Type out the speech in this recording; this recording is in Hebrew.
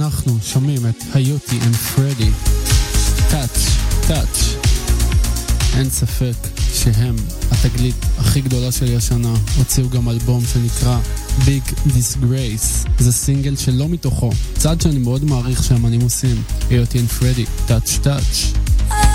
אנחנו שומעים את היוטי and פרדי, touch. אין ספק שהם התגלית הכי גדולה שלי השנה. הוציאו גם אלבום שנקרא Big Disgrace. זה סינגל שלא מתוכו, צעד שאני מאוד מעריך שהמנים עושים. היוטי and פרדי, touch.